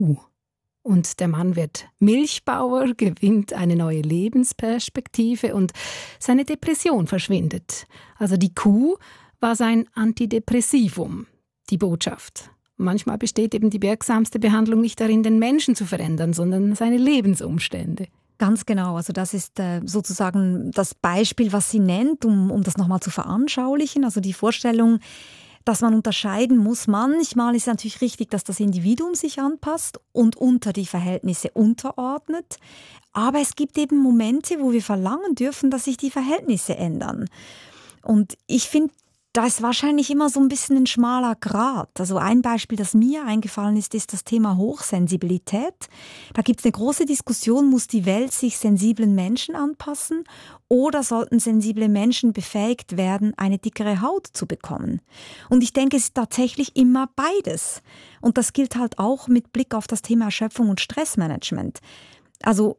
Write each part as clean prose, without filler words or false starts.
Kuh. Und der Mann wird Milchbauer, gewinnt eine neue Lebensperspektive und seine Depression verschwindet. Also die Kuh war sein Antidepressivum, die Botschaft. Manchmal besteht eben die wirksamste Behandlung nicht darin, den Menschen zu verändern, sondern seine Lebensumstände. Ganz genau, also das ist sozusagen das Beispiel, was sie nennt, um das nochmal zu veranschaulichen. Also die Vorstellung, dass man unterscheiden muss. Manchmal ist es natürlich richtig, dass das Individuum sich anpasst und unter die Verhältnisse unterordnet. Aber es gibt eben Momente, wo wir verlangen dürfen, dass sich die Verhältnisse ändern. Und ich finde, da ist wahrscheinlich immer so ein bisschen ein schmaler Grat. Also ein Beispiel, das mir eingefallen ist, ist das Thema Hochsensibilität. Da gibt es eine große Diskussion, muss die Welt sich sensiblen Menschen anpassen oder sollten sensible Menschen befähigt werden, eine dickere Haut zu bekommen? Und ich denke, es ist tatsächlich immer beides. Und das gilt halt auch mit Blick auf das Thema Erschöpfung und Stressmanagement. Also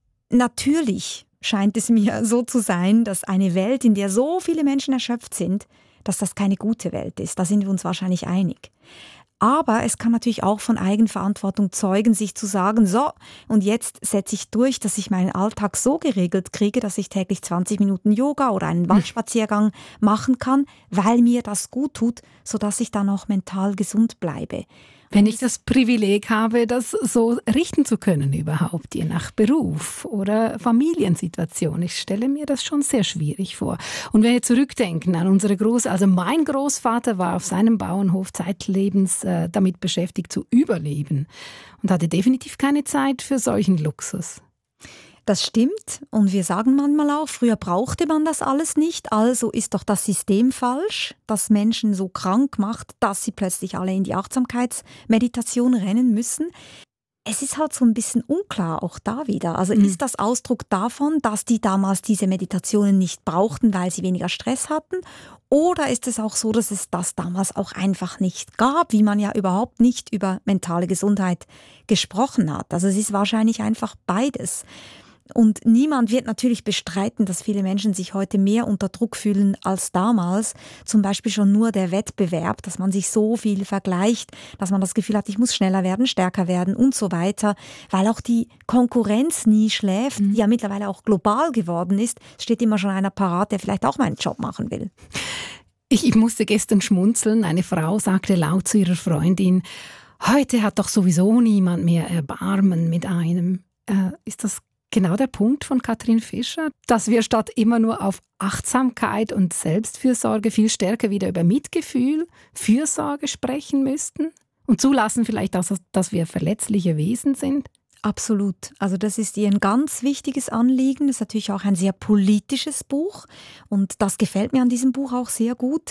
natürlich scheint es mir so zu sein, dass eine Welt, in der so viele Menschen erschöpft sind, dass das keine gute Welt ist. Da sind wir uns wahrscheinlich einig. Aber es kann natürlich auch von Eigenverantwortung zeugen, sich zu sagen, so, und jetzt setze ich durch, dass ich meinen Alltag so geregelt kriege, dass ich täglich 20 Minuten Yoga oder einen Waldspaziergang machen kann, weil mir das gut tut, sodass ich dann auch mental gesund bleibe. Wenn ich das Privileg habe, das so richten zu können überhaupt, je nach Beruf oder Familiensituation. Ich stelle mir das schon sehr schwierig vor. Und wenn wir zurückdenken an unsere also mein Großvater war auf seinem Bauernhof zeitlebens damit beschäftigt zu überleben und hatte definitiv keine Zeit für solchen Luxus. Das stimmt und wir sagen manchmal auch, früher brauchte man das alles nicht, also ist doch das System falsch, das Menschen so krank macht, dass sie plötzlich alle in die Achtsamkeitsmeditation rennen müssen. Es ist halt so ein bisschen unklar, auch da wieder. Also ist das Ausdruck davon, dass die damals diese Meditationen nicht brauchten, weil sie weniger Stress hatten? Oder ist es auch so, dass es das damals auch einfach nicht gab, wie man ja überhaupt nicht über mentale Gesundheit gesprochen hat? Also es ist wahrscheinlich einfach beides. Und niemand wird natürlich bestreiten, dass viele Menschen sich heute mehr unter Druck fühlen als damals. Zum Beispiel schon nur der Wettbewerb, dass man sich so viel vergleicht, dass man das Gefühl hat, ich muss schneller werden, stärker werden und so weiter. Weil auch die Konkurrenz nie schläft, die ja mittlerweile auch global geworden ist, steht immer schon einer parat, der vielleicht auch meinen Job machen will. Ich musste gestern schmunzeln. Eine Frau sagte laut zu ihrer Freundin, heute hat doch sowieso niemand mehr Erbarmen mit einem. Ist das genau der Punkt von Katrin Fischer, dass wir statt immer nur auf Achtsamkeit und Selbstfürsorge viel stärker wieder über Mitgefühl, Fürsorge sprechen müssten und zulassen vielleicht auch, dass wir verletzliche Wesen sind? Absolut. Also das ist ihr ein ganz wichtiges Anliegen. Das ist natürlich auch ein sehr politisches Buch und das gefällt mir an diesem Buch auch sehr gut.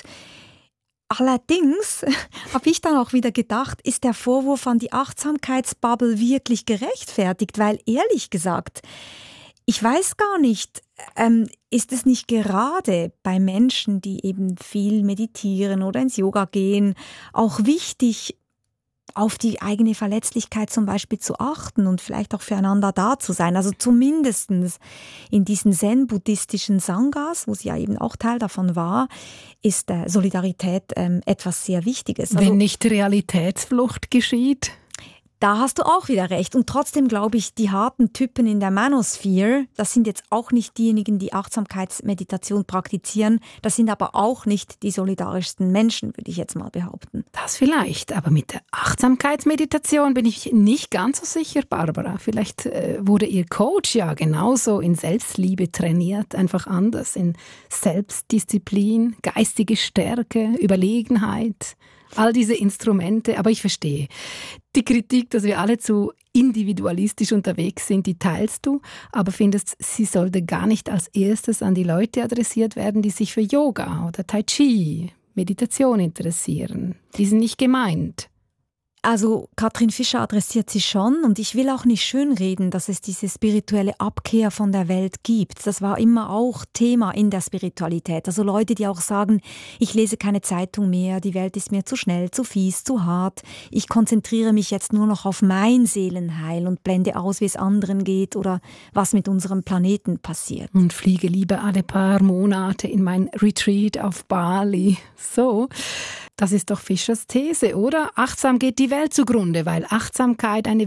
Allerdings habe ich dann auch wieder gedacht, ist der Vorwurf an die Achtsamkeitsbubble wirklich gerechtfertigt? Weil ehrlich gesagt, ich weiß gar nicht, ist es nicht gerade bei Menschen, die eben viel meditieren oder ins Yoga gehen, auch wichtig, auf die eigene Verletzlichkeit zum Beispiel zu achten und vielleicht auch füreinander da zu sein. Also zumindest in diesen zen-buddhistischen Sanghas, wo sie ja eben auch Teil davon war, ist Solidarität etwas sehr Wichtiges. Also, wenn nicht Realitätsflucht geschieht? Da hast du auch wieder recht. Und trotzdem glaube ich, die harten Typen in der Manosphere, das sind jetzt auch nicht diejenigen, die Achtsamkeitsmeditation praktizieren. Das sind aber auch nicht die solidarischsten Menschen, würde ich jetzt mal behaupten. Das vielleicht, aber mit der Achtsamkeitsmeditation bin ich nicht ganz so sicher, Barbara. Vielleicht wurde Ihr Coach ja genauso in Selbstliebe trainiert, einfach anders, in Selbstdisziplin, geistige Stärke, Überlegenheit. All diese Instrumente, aber ich verstehe. Die Kritik, dass wir alle zu individualistisch unterwegs sind, die teilst du, aber findest, sie sollte gar nicht als erstes an die Leute adressiert werden, die sich für Yoga oder Tai Chi, Meditation interessieren. Die sind nicht gemeint. Also Katrin Fischer adressiert sie schon und ich will auch nicht schönreden, dass es diese spirituelle Abkehr von der Welt gibt. Das war immer auch Thema in der Spiritualität. Also Leute, die auch sagen, ich lese keine Zeitung mehr, die Welt ist mir zu schnell, zu fies, zu hart. Ich konzentriere mich jetzt nur noch auf mein Seelenheil und blende aus, wie es anderen geht oder was mit unserem Planeten passiert. Und fliege lieber alle paar Monate in mein Retreat auf Bali. So. Das ist doch Fischers These, oder? Achtsam geht die Welt zugrunde, weil Achtsamkeit eine